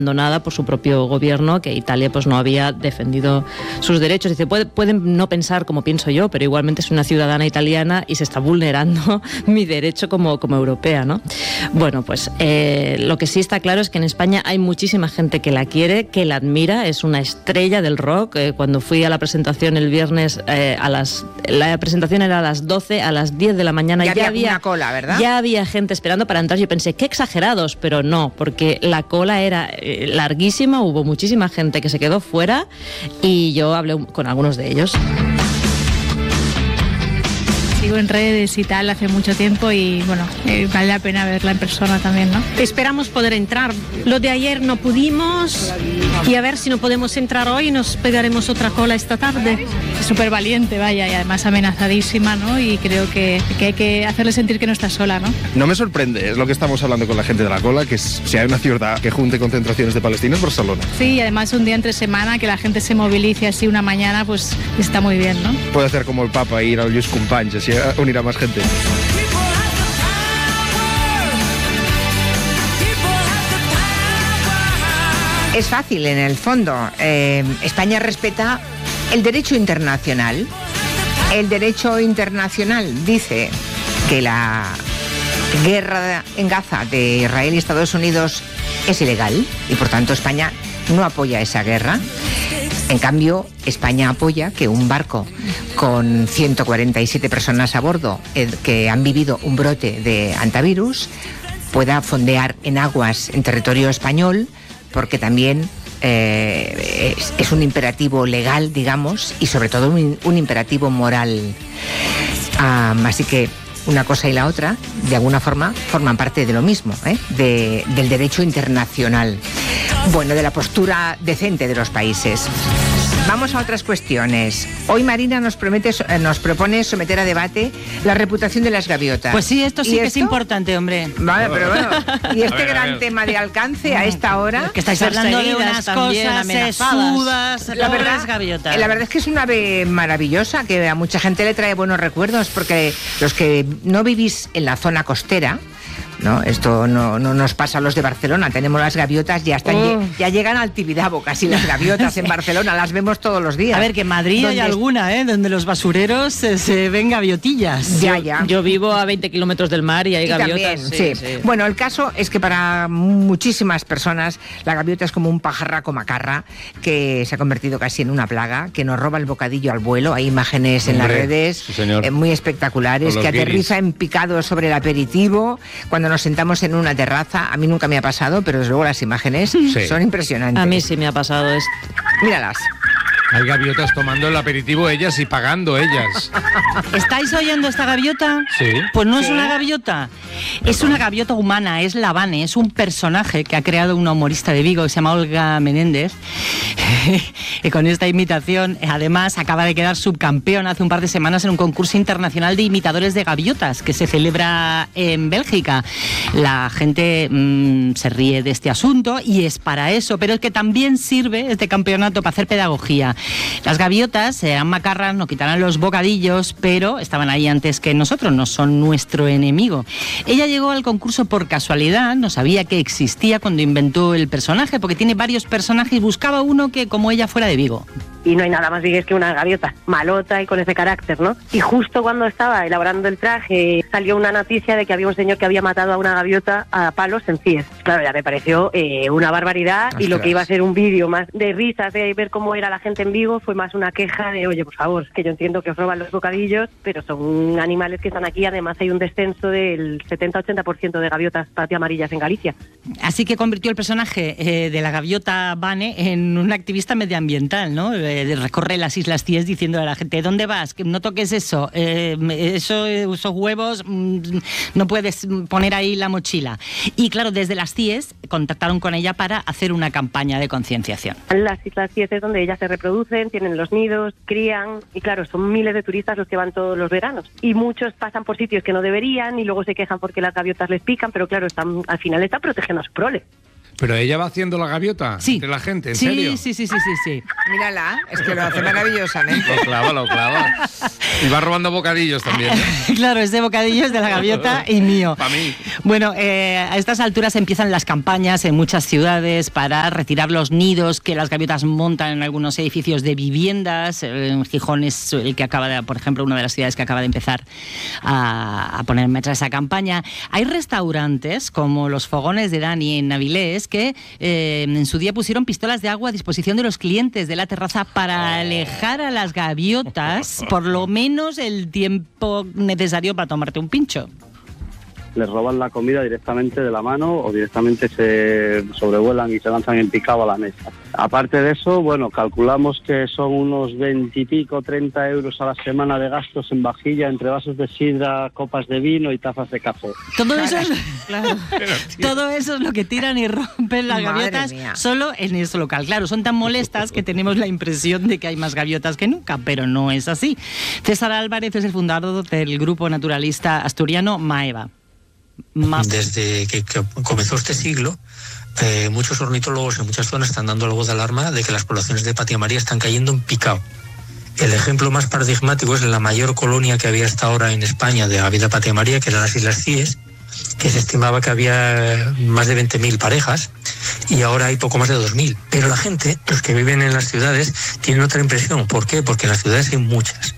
abandonada por su propio gobierno, que Italia pues no había defendido sus derechos. Dice, pueden no pensar como pienso yo, pero igualmente soy una ciudadana italiana y se está vulnerando mi derecho como europea, ¿no? Bueno, pues lo que sí está claro es que en España hay muchísima gente que la quiere, que la admira, es una estrella del rock. Cuando fui a la presentación el viernes, la presentación era a las 12, a las 10 de la mañana ya había una cola, ¿verdad? Ya había gente esperando para entrar. Yo pensé, qué exagerados, pero no, porque la cola era larguísima, hubo muchísima gente que se quedó fuera y yo hablé con algunos de ellos. Sigo en redes y tal hace mucho tiempo y bueno, vale la pena verla en persona también, ¿no? Esperamos poder entrar. Lo de ayer no pudimos y a ver si no podemos entrar hoy y nos pegaremos otra cola esta tarde. Súper valiente, vaya, y además amenazadísima, ¿no? Y creo que hay que hacerle sentir que no está sola, ¿no? No me sorprende, es lo que estamos hablando con la gente de la cola, que si hay una ciudad que junte concentraciones de palestinos, Barcelona. Sí, y además un día entre semana que la gente se movilice así una mañana, pues está muy bien, ¿no? Puede hacer como el Papa, ir al Lluís Companys, así unirá más gente. Es fácil en el fondo. España respeta el derecho internacional. El derecho internacional dice que la guerra en Gaza de Israel y Estados Unidos es ilegal y por tanto España no apoya esa guerra. En cambio, España apoya que un barco con 147 personas a bordo que han vivido un brote de hantavirus pueda fondear en aguas en territorio español, porque también es un imperativo legal, digamos, y sobre todo un imperativo moral. Así que una cosa y la otra, de alguna forma, forman parte de lo mismo, del derecho internacional. Bueno, de la postura decente de los países. Vamos a otras cuestiones. Hoy Marina nos propone someter a debate la reputación de las gaviotas. Pues sí, esto sí que es importante, hombre. Vale, pero bueno, y este gran tema de alcance a esta hora... Que estáis hablando de unas cosas sesudas, la verdad, gaviotas. La verdad es que es una ave maravillosa que a mucha gente le trae buenos recuerdos, porque los que no vivís en la zona costera, ¿no? Esto no nos pasa a los de Barcelona. Tenemos las gaviotas, ya llegan al Tibidabo casi las gaviotas en Barcelona, las vemos todos los días. A ver, que en Madrid hay alguna, donde los basureros se ven gaviotillas. Ya. Yo vivo a 20 kilómetros del mar y hay gaviotas. También, sí. Bueno, el caso es que para muchísimas personas la gaviota es como un pajarraco macarra que se ha convertido casi en una plaga, que nos roba el bocadillo al vuelo. Hay imágenes en las redes muy espectaculares, que aterriza en picado sobre el aperitivo cuando nos sentamos en una terraza. A mí nunca me ha pasado, pero desde luego las imágenes son impresionantes. A mí sí me ha pasado esto. Míralas. Hay gaviotas tomando el aperitivo ellas y pagando ellas. ¿Estáis oyendo esta gaviota? Sí. Pues no es una gaviota. Es una gaviota humana, es la Vane, es un personaje que ha creado una humorista de Vigo que se llama Olga Menéndez. Y con esta imitación, además, acaba de quedar subcampeón hace un par de semanas en un concurso internacional de imitadores de gaviotas que se celebra en Bélgica. La gente se ríe de este asunto y es para eso, pero es que también sirve este campeonato para hacer pedagogía. Las gaviotas serán macarras, nos quitarán los bocadillos, pero estaban ahí antes que nosotros, no son nuestro enemigo. Ella llegó al concurso por casualidad, no sabía que existía cuando inventó el personaje, porque tiene varios personajes y buscaba uno que como ella fuera de Vigo. Y no hay nada más vigués que una gaviota malota y con ese carácter, ¿no? Y justo cuando estaba elaborando el traje salió una noticia de que había un señor que había matado a una gaviota a palos en Cies. Claro, ya me pareció una barbaridad. Ostras. Y lo que iba a ser un vídeo más de risas, de ver cómo era la gente en Vigo, fue más una queja de, oye, por favor, que yo entiendo que os roban los bocadillos, pero son animales que están aquí. Además hay un descenso del 70-80% de gaviotas patiamarillas en Galicia. Así que convirtió el personaje de la gaviota Vane en un activista medioambiental, ¿no? Recorre las Islas Cies diciendo a la gente, ¿dónde vas? Que no toques eso, esos huevos no puedes poner ahí la mochila. Y claro, desde las Cies contactaron con ella para hacer una campaña de concienciación. Las Islas Cies es donde ellas se reproducen, tienen los nidos, crían, y claro, son miles de turistas los que van todos los veranos. Y muchos pasan por sitios que no deberían y luego se quejan porque las gaviotas les pican, pero claro, al final están protegiendo a su prole. Pero ella va haciendo la gaviota entre la gente, ¿en serio? Sí. Mírala, es que lo hace maravillosamente. Lo clava. Y va robando bocadillos también, ¿no? Claro, es de bocadillos de la gaviota y mío. Para mí. Bueno, a estas alturas empiezan las campañas en muchas ciudades para retirar los nidos que las gaviotas montan en algunos edificios de viviendas. Gijón es el que acaba de, por ejemplo, una de las ciudades que acaba de empezar a poner en marcha esa campaña. Hay restaurantes como los Fogones de Dani en Avilés que en su día pusieron pistolas de agua a disposición de los clientes de la terraza para alejar a las gaviotas por lo menos el tiempo necesario para tomarte un pincho. Les roban la comida directamente de la mano o directamente se sobrevuelan y se lanzan en picado a la mesa. Aparte de eso, bueno, calculamos que son unos 20 y pico, 30 euros a la semana de gastos en vajilla, entre vasos de sidra, copas de vino y tazas de café. Todo eso es lo que tiran y rompen las gaviotas solo en este local. Claro, son tan molestas que tenemos la impresión de que hay más gaviotas que nunca, pero no es así. César Álvarez es el fundador del grupo naturalista asturiano Maeva. Desde que comenzó este siglo, muchos ornitólogos en muchas zonas están dando la voz de alarma de que las poblaciones de patia amarilla están cayendo en picado. El ejemplo más paradigmático es la mayor colonia que había hasta ahora en España de avida patia amarilla, que eran las Islas Cíes, que se estimaba que había más de 20.000 parejas y ahora hay poco más de 2.000. Pero la gente, los que viven en las ciudades, tienen otra impresión. ¿Por qué? Porque en las ciudades hay muchas.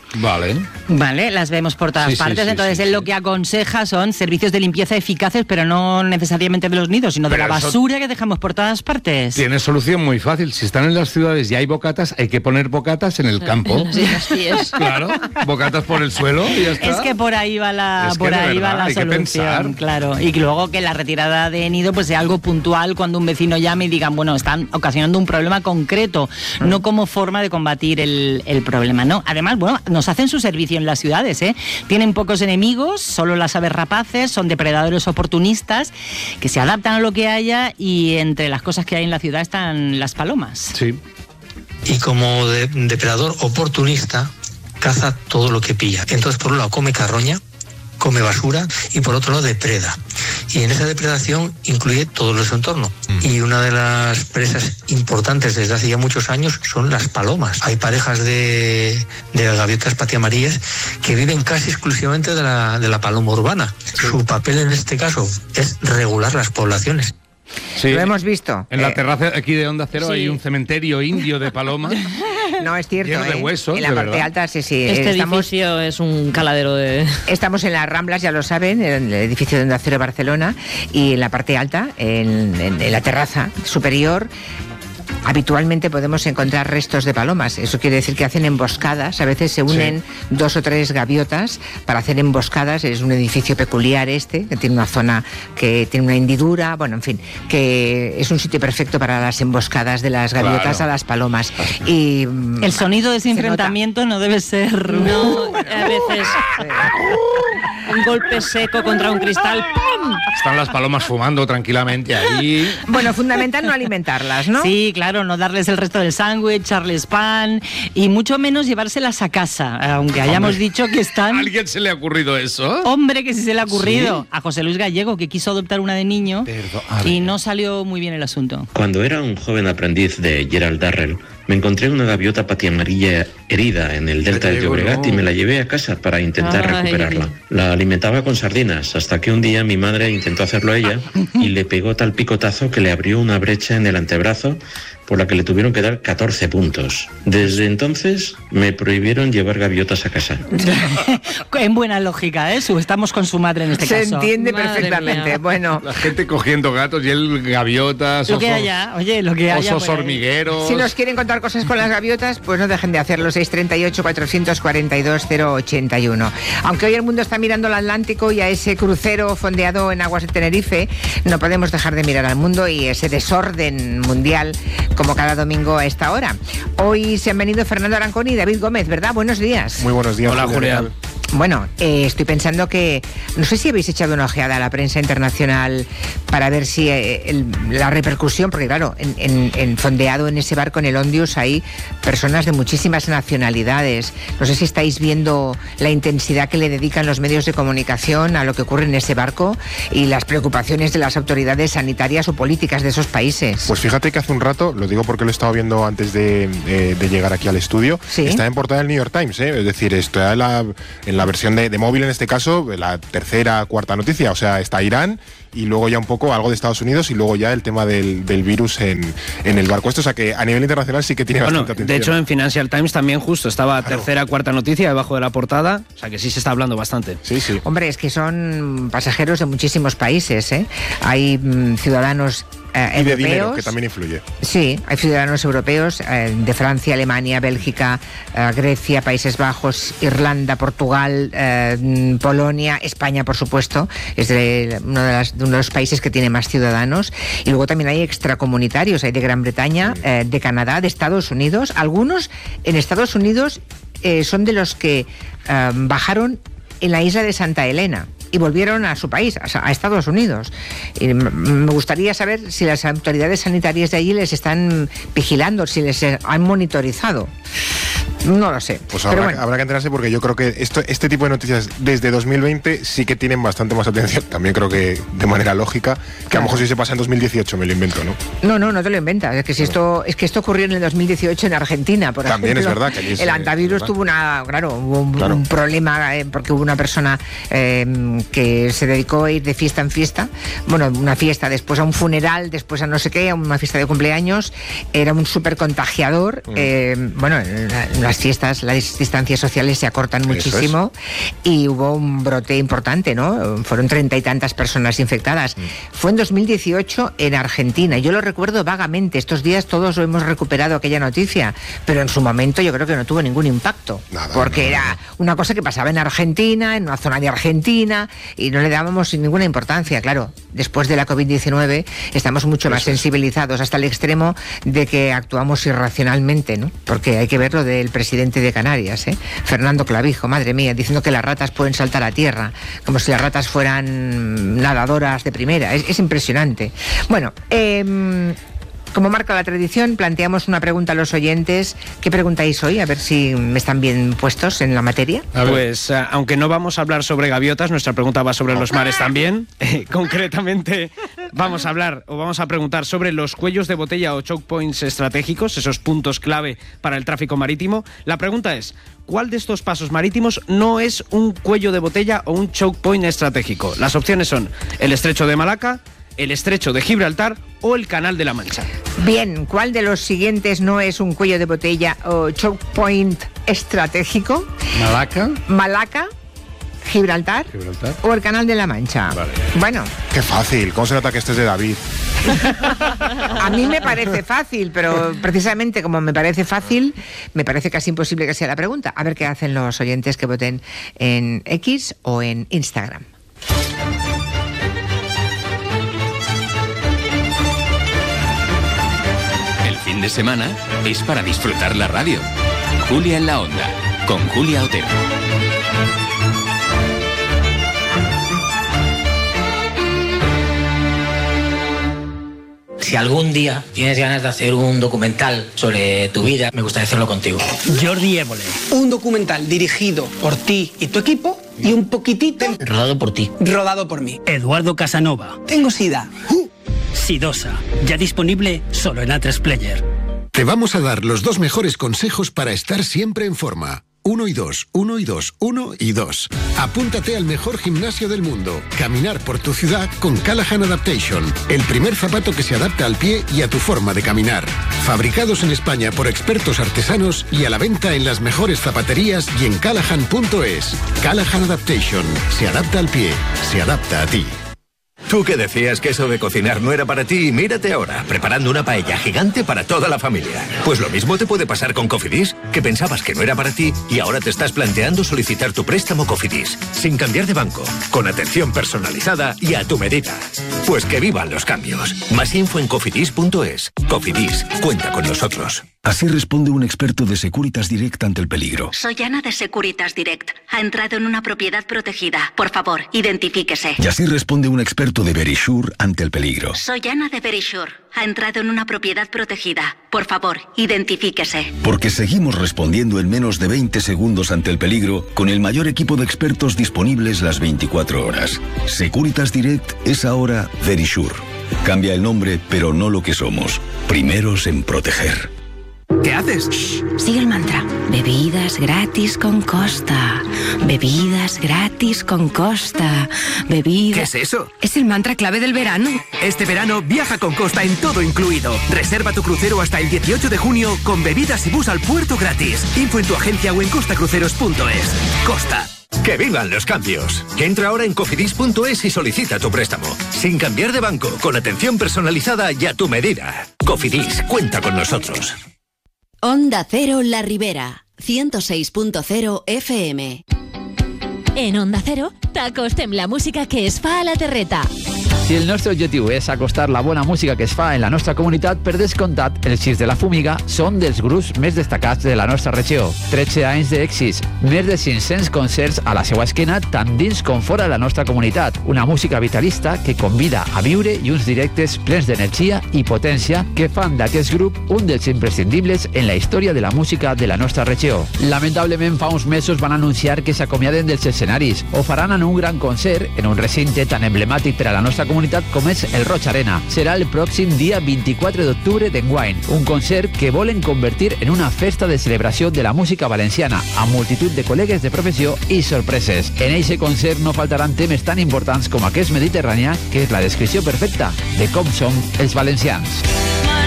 Vale, las vemos por todas partes. Entonces él lo que aconseja son servicios de limpieza eficaces, pero no necesariamente de los nidos, sino de la basura que dejamos por todas partes. Tiene solución muy fácil. Si están en las ciudades y hay bocatas, hay que poner bocatas en el campo. Claro, bocatas por el suelo y ya está. Es que por ahí va la solución, claro. Y luego que la retirada de nido pues sea algo puntual cuando un vecino llame y digan, bueno, están ocasionando un problema concreto, no como forma de combatir el problema, ¿no? Además, bueno, nos hacen su servicio en las ciudades, ¿eh? Tienen pocos enemigos, solo las aves rapaces, son depredadores oportunistas que se adaptan a lo que haya y entre las cosas que hay en la ciudad están las palomas. Sí. Y como depredador oportunista, caza todo lo que pilla. Entonces, por un lado, come carroña, come basura y por otro lado depreda. Y en esa depredación incluye todo su entorno. Y una de las presas importantes desde hace ya muchos años son las palomas. Hay parejas de gaviotas patiamarillas que viven casi exclusivamente de la paloma urbana. Su papel en este caso es regular las poblaciones. Sí, lo hemos visto. En la terraza aquí de Onda Cero hay un cementerio indio de palomas. No, es cierto. Lleno de huesos, en la parte alta, sí. Este edificio es un caladero de... Estamos en las Ramblas, ya lo saben, en el edificio de Onda Cero de Barcelona, y en la parte alta, en la terraza superior, habitualmente podemos encontrar restos de palomas. Eso quiere decir que hacen emboscadas. A veces se unen 2 o 3 gaviotas para hacer emboscadas. Es un edificio peculiar que tiene una zona que tiene una hendidura. Bueno, en fin, que es un sitio perfecto para las emboscadas de las gaviotas a las palomas. Y el sonido de ese enfrentamiento no debe ser... No, a veces... un golpe seco contra un cristal. ¡Pum! Están las palomas fumando tranquilamente ahí. Bueno, fundamental no alimentarlas, ¿no? Sí, claro, no darles el resto del sándwich, echarles pan y mucho menos llevárselas a casa, aunque hayamos dicho que están... ¿A alguien se le ha ocurrido eso? Hombre, que sí se le ha ocurrido. ¿Sí? A José Luis Gallego, que quiso adoptar una de niño y no salió muy bien el asunto. Cuando era un joven aprendiz de Gerald Darrell, me encontré una gaviota patiamarilla herida en el delta del Llobregat y me la llevé a casa para intentar recuperarla. La alimentaba con sardinas hasta que un día mi madre intentó hacerlo ella y le pegó tal picotazo que le abrió una brecha en el antebrazo por la que le tuvieron que dar 14 puntos. Desde entonces me prohibieron llevar gaviotas a casa. En buena lógica, ¿eh? Estamos con su madre en este caso. Se entiende perfectamente. Bueno, la gente cogiendo gatos y él gaviotas, lo que haya, oye, lo que haya. Osos hormigueros. Si nos quieren contar cosas con las gaviotas, pues no dejen de hacerlo. 638-442-081. Aunque hoy el mundo está mirando al Atlántico y a ese crucero fondeado en aguas de Tenerife, no podemos dejar de mirar al mundo y ese desorden mundial como cada domingo a esta hora. Hoy se han venido Fernando Arancón y David Gómez, ¿verdad? Buenos días. Muy buenos días. Hola, Julián. Bueno, estoy pensando que... No sé si habéis echado una ojeada a la prensa internacional para ver si la repercusión, porque claro, fondeado en ese barco, en el Ondius, hay personas de muchísimas nacionalidades. No sé si estáis viendo la intensidad que le dedican los medios de comunicación a lo que ocurre en ese barco y las preocupaciones de las autoridades sanitarias o políticas de esos países. Pues fíjate que hace un rato, lo digo porque lo he estado viendo antes de llegar aquí al estudio, ¿sí? Está en portada del New York Times, es decir, está en la versión de móvil, en este caso, la tercera, cuarta noticia, o sea, está Irán y luego ya un poco algo de Estados Unidos y luego ya el tema del virus en el barco. Esto, o sea que a nivel internacional sí que tiene bastante atención. De hecho, en Financial Times también justo estaba tercera, cuarta noticia debajo de la portada, o sea que sí se está hablando bastante. Sí, sí. Hombre, es que son pasajeros de muchísimos países, ¿eh? Hay ciudadanos y de dinero, que también influye. Sí, hay ciudadanos europeos de Francia, Alemania, Bélgica, Grecia, Países Bajos, Irlanda, Portugal, Polonia, España, por supuesto, es uno de los países que tiene más ciudadanos. Y luego también hay extracomunitarios, hay de Gran Bretaña, de Canadá, de Estados Unidos. Algunos en Estados Unidos son de los que bajaron en la isla de Santa Elena y volvieron a su país, a Estados Unidos. Y me gustaría saber si las autoridades sanitarias de allí les están vigilando, si les han monitorizado. No lo sé. Pues habrá que enterarse, porque yo creo que este tipo de noticias desde 2020 sí que tienen bastante más atención. También creo que de manera lógica, que a lo mejor si se pasa en 2018 me lo invento, ¿no? No te lo inventas. Es que esto ocurrió en el 2018 en Argentina, por también ejemplo. Es verdad que allí el antivirus tuvo un problema porque hubo una persona que se dedicó a ir de fiesta en fiesta. Bueno, una fiesta, después a un funeral, después a no sé qué, a una fiesta de cumpleaños. Era un súper contagiador. Bueno, las fiestas, las distancias sociales se acortan muchísimo y hubo un brote importante, ¿no? Fueron 30 y tantas personas infectadas. Fue en 2018 en Argentina. Yo lo recuerdo vagamente. Estos días todos lo hemos recuperado aquella noticia, pero en su momento yo creo que no tuvo ningún impacto. Porque era una cosa que pasaba en Argentina, en una zona de Argentina, y no le dábamos ninguna importancia. Claro, después de la COVID-19 estamos mucho más sensibilizados, hasta el extremo de que actuamos irracionalmente, ¿no? Porque hay que ver lo del presidente de Canarias, Fernando Clavijo, madre mía, diciendo que las ratas pueden saltar a tierra, como si las ratas fueran nadadoras de primera. Es impresionante. Bueno, como marca la tradición, planteamos una pregunta a los oyentes. ¿Qué preguntáis hoy? A ver si están bien puestos en la materia. Pues, aunque no vamos a hablar sobre gaviotas, nuestra pregunta va sobre los mares también. Concretamente, vamos a preguntar sobre los cuellos de botella o choke points estratégicos, esos puntos clave para el tráfico marítimo. La pregunta es: ¿cuál de estos pasos marítimos no es un cuello de botella o un choke point estratégico? Las opciones son el Estrecho de Malaca, el Estrecho de Gibraltar o el Canal de la Mancha. Bien, ¿cuál de los siguientes no es un cuello de botella o choke point estratégico? Malaca, Gibraltar o el Canal de la Mancha. Vale. Bueno. Qué fácil. ¿Cómo se nota que este es de David? A mí me parece fácil, pero precisamente como me parece fácil, me parece casi imposible que sea la pregunta. A ver qué hacen los oyentes que voten en X o en Instagram. Fin de semana es para disfrutar la radio. Julia en la Onda, con Julia Otero. Si algún día tienes ganas de hacer un documental sobre tu vida, me gustaría hacerlo contigo. Jordi Évole. Un documental dirigido por ti y tu equipo y un poquitito... Rodado por ti. Rodado por mí. Eduardo Casanova. Tengo SIDA. Sidosa, ya disponible solo en A3 Player. Te vamos a dar los 2 mejores consejos para estar siempre en forma. 1 y 2, 1 y 2, 1 y 2. Apúntate al mejor gimnasio del mundo. Caminar por tu ciudad con Callahan Adaptation. El primer zapato que se adapta al pie y a tu forma de caminar. Fabricados en España por expertos artesanos y a la venta en las mejores zapaterías y en callahan.es. Callahan Adaptation. Se adapta al pie. Se adapta a ti. Tú que decías que eso de cocinar no era para ti, mírate ahora, preparando una paella gigante para toda la familia. Pues lo mismo te puede pasar con Cofidis, que pensabas que no era para ti y ahora te estás planteando solicitar tu préstamo Cofidis, sin cambiar de banco, con atención personalizada y a tu medida. Pues que vivan los cambios. Más info en cofidis.es. Cofidis, cuenta con nosotros. Así responde un experto de Securitas Direct ante el peligro. Soy Ana de Securitas Direct. Ha entrado en una propiedad protegida. Por favor, identifíquese. Y así responde un experto de Verisure ante el peligro. Soy Ana de Verisure. Ha entrado en una propiedad protegida. Por favor, identifíquese. Porque seguimos respondiendo en menos de 20 segundos ante el peligro con el mayor equipo de expertos disponibles las 24 horas. Securitas Direct es ahora Verisure. Cambia el nombre, pero no lo que somos. Primeros en proteger. ¿Qué haces? Sigue el mantra. Bebidas gratis con Costa. Bebidas gratis con Costa. Bebidas... ¿Qué es eso? Es el mantra clave del verano. Este verano viaja con Costa en todo incluido. Reserva tu crucero hasta el 18 de junio con bebidas y bus al puerto gratis. Info en tu agencia o en costacruceros.es. Costa. ¡Que vivan los cambios! Entra ahora en cofidis.es y solicita tu préstamo. Sin cambiar de banco, con atención personalizada y a tu medida. Cofidis, cuenta con nosotros. Onda Cero La Ribera, 106.0 FM. En Onda Cero, t'acostem la música que es fa a la terreta. Si el nostre objectiu és acostar la bona música que es fa en la nostra comunitat, per descomptat, els Xics de la Fumiga són dels grups més destacats de la nostra regió. 13 anys d'èxits, més de 500 concerts a la seva esquena, tant dins com fora de la nostra comunitat. Una música vitalista que convida a viure i uns directes plens d'energia i potència que fan d'aquest grup un dels imprescindibles en la història de la música de la nostra regió. Lamentablement, fa uns mesos van anunciar que s'acomiaden dels escenaris. Ho faran en un gran concert en un recinte tan emblemàtic per a la nostra comunitat com és el Roig Arena. Serà el pròxim dia 24 d'octubre d'enguany, un concert que volen convertir en una festa de celebració de la música valenciana, amb multitud de col·legues de professió i sorpreses. En eixe concert no faltaran temes tan importants com aquest mediterrània, que és la descripció perfecta de com som els valencians.